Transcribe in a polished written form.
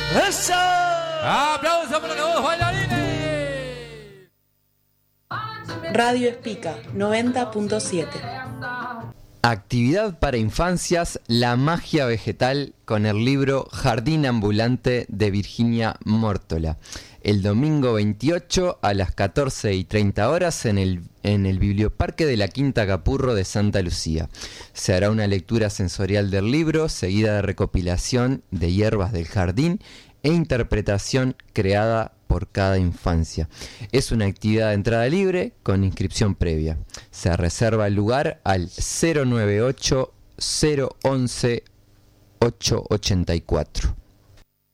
¡Eso! ¡Aplausos para los bailarines! Radio Espica 90.7. Actividad para infancias, la magia vegetal con el libro Jardín Ambulante de Virginia Mórtola. El domingo 28 a las 14:30 en el Biblioparque de la Quinta Capurro de Santa Lucía. Se hará una lectura sensorial del libro, seguida de recopilación de hierbas del jardín e interpretación creada por cada infancia. Es una actividad de entrada libre con inscripción previa. Se reserva el lugar al 098 011 884.